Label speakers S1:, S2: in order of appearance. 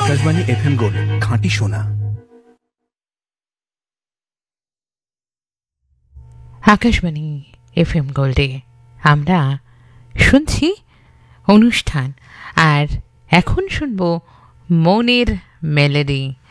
S1: Akashvani FM gold, খাঁটি সোনা।
S2: Akashvani FM গোল্ডে আমরা শুনছি অনুষ্ঠান, আর এখন শুনবো মনের মেলোডি।